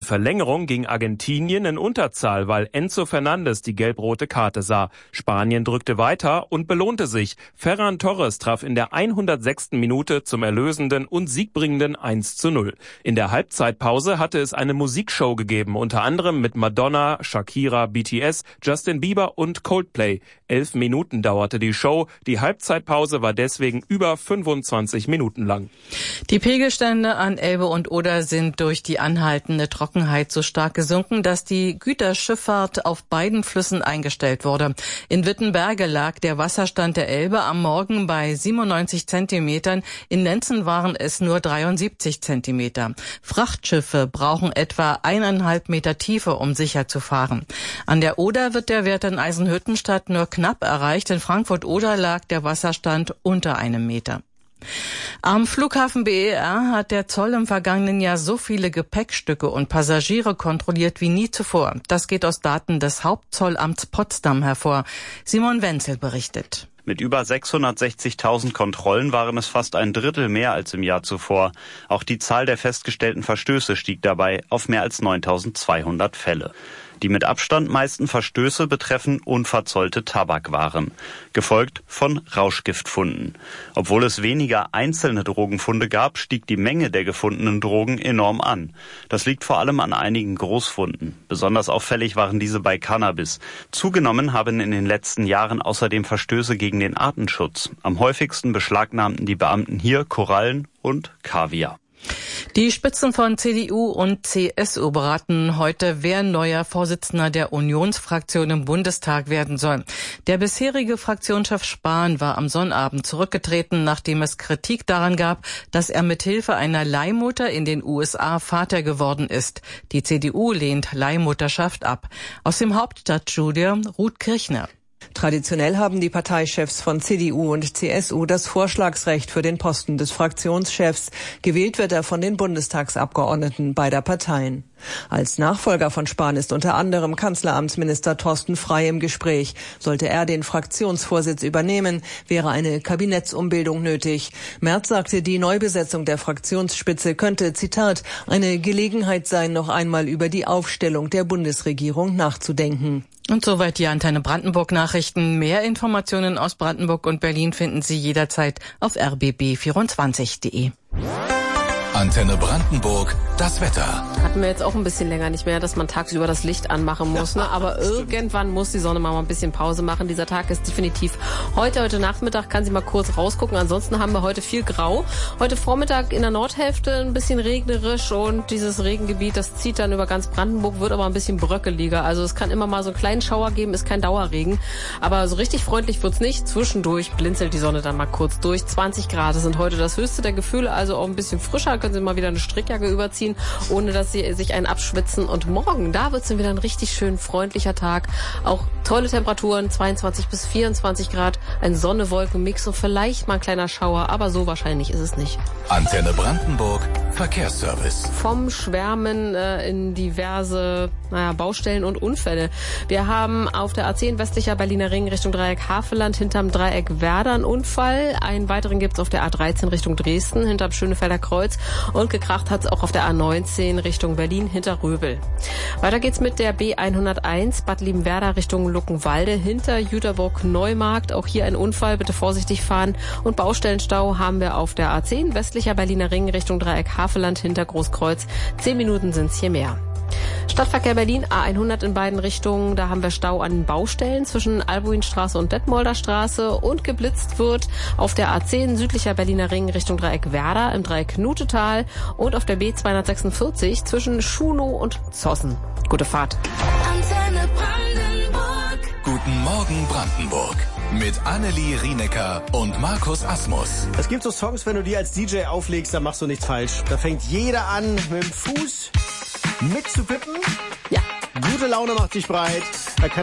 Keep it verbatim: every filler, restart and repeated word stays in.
Verlängerung ging Argentinien in Unterzahl, weil Enzo Fernandes die gelb-rote Karte sah. Spanien drückte weiter und belohnte sich. Ferran Torres traf in der hundertsechsten Minute zum erlösenden und siegbringenden eins zu null. In der Halbzeitpause hatte es eine Musikshow gegeben, unter anderem mit Madonna, Shakira, B T S, Justin Bieber und Coldplay. Elf Minuten dauerte die Show. Die Halbzeitpause war deswegen über fünfundzwanzig Minuten lang. Die Pegelstände an Elbe und Oder sind durch die anhaltende Trockenheit so stark gesunken, dass die Güterschifffahrt auf beiden Flüssen eingestellt wurde. In Wittenberge lag der Wasserstand der Elbe am Morgen bei siebenundneunzig Zentimetern. In Lenzen waren es nur dreiundsiebzig Zentimeter. Frachtschiffe brauchen etwa eineinhalb Meter Tiefe, um sicher zu fahren. An der Oder wird der Wert in Eisenhüttenstadt nur knapp erreicht. In Frankfurt-Oder lag der Wasserstand unter einem Meter. Am Flughafen B E R hat der Zoll im vergangenen Jahr so viele Gepäckstücke und Passagiere kontrolliert wie nie zuvor. Das geht aus Daten des Hauptzollamts Potsdam hervor. Simon Wenzel berichtet. Mit über sechshundertsechzigtausend Kontrollen waren es fast ein Drittel mehr als im Jahr zuvor. Auch die Zahl der festgestellten Verstöße stieg dabei auf mehr als neuntausendzweihundert Fälle. Die mit Abstand meisten Verstöße betreffen unverzollte Tabakwaren, gefolgt von Rauschgiftfunden. Obwohl es weniger einzelne Drogenfunde gab, stieg die Menge der gefundenen Drogen enorm an. Das liegt vor allem an einigen Großfunden. Besonders auffällig waren diese bei Cannabis. Zugenommen haben in den letzten Jahren außerdem Verstöße gegen den Artenschutz. Am häufigsten beschlagnahmten die Beamten hier Korallen und Kaviar. Die Spitzen von C D U und C S U beraten heute, wer neuer Vorsitzender der Unionsfraktion im Bundestag werden soll. Der bisherige Fraktionschef Spahn war am Sonnabend zurückgetreten, nachdem es Kritik daran gab, dass er mithilfe einer Leihmutter in den U S A Vater geworden ist. Die C D U lehnt Leihmutterschaft ab. Aus dem Hauptstadtstudio Ruth Kirchner. Traditionell haben die Parteichefs von C D U und C S U das Vorschlagsrecht für den Posten des Fraktionschefs. Gewählt wird er von den Bundestagsabgeordneten beider Parteien. Als Nachfolger von Spahn ist unter anderem Kanzleramtsminister Thorsten Frey im Gespräch. Sollte er den Fraktionsvorsitz übernehmen, wäre eine Kabinettsumbildung nötig. Merz sagte, die Neubesetzung der Fraktionsspitze könnte, Zitat, eine Gelegenheit sein, noch einmal über die Aufstellung der Bundesregierung nachzudenken. Und soweit die Antenne Brandenburg Nachrichten. Mehr Informationen aus Brandenburg und Berlin finden Sie jederzeit auf r b b vierundzwanzig punkt de. Antenne Brandenburg, das Wetter. Hatten wir jetzt auch ein bisschen länger nicht mehr, dass man tagsüber das Licht anmachen muss. Ne? Aber irgendwann muss die Sonne mal ein bisschen Pause machen. Dieser Tag ist definitiv heute, heute Nachmittag kann sie mal kurz rausgucken. Ansonsten haben wir heute viel Grau. Heute Vormittag in der Nordhälfte ein bisschen regnerisch und dieses Regengebiet, das zieht dann über ganz Brandenburg, wird aber ein bisschen bröckeliger. Also es kann immer mal so einen kleinen Schauer geben, ist kein Dauerregen. Aber so richtig freundlich wird's nicht. Zwischendurch blinzelt die Sonne dann mal kurz durch. zwanzig Grad sind heute das höchste der Gefühle, also auch ein bisschen frischer. Können Sie mal wieder eine Strickjacke überziehen, ohne dass Sie sich einen abschwitzen. Und morgen, da wird es dann wieder ein richtig schön freundlicher Tag. Auch tolle Temperaturen, zweiundzwanzig bis vierundzwanzig Grad, ein Sonne-Wolken-Mix und vielleicht mal ein kleiner Schauer, aber so wahrscheinlich ist es nicht. Antenne Brandenburg, Verkehrsservice. Vom Schwärmen äh, in diverse naja, Baustellen und Unfälle. Wir haben auf der A zehn westlicher Berliner Ring Richtung Dreieck Havelland hinterm Dreieck Werder einen Unfall. Einen weiteren gibt es auf der A dreizehn Richtung Dresden hinterm Schönefelder Kreuz. Und gekracht hat es auch auf der A neunzehn Richtung Berlin hinter Röbel. Weiter geht's mit der B hunderteins Bad Liebenwerda Richtung Luckenwalde hinter Jüterburg Neumarkt. Auch hier ein Unfall, bitte vorsichtig fahren. Und Baustellenstau haben wir auf der A zehn westlicher Berliner Ring Richtung Dreieck Havelland hinter Großkreuz. Zehn Minuten sind's hier mehr. Stadtverkehr Berlin, A hundert in beiden Richtungen. Da haben wir Stau an den Baustellen zwischen Albuinstraße und Detmolder Straße. Und geblitzt wird auf der A zehn südlicher Berliner Ring Richtung Dreieck Werder im Dreieck Nutetal und auf der B zweihundertsechsundvierzig zwischen Schunow und Zossen. Gute Fahrt. Antenne Brandenburg. Guten Morgen Brandenburg. Mit Annelie Rienecker und Markus Asmus. Es gibt so Songs, wenn du die als D J auflegst, dann machst du nichts falsch. Da fängt jeder an mit dem Fuß mitzuwippen. Ja. Gute Laune macht sich breit. Da kann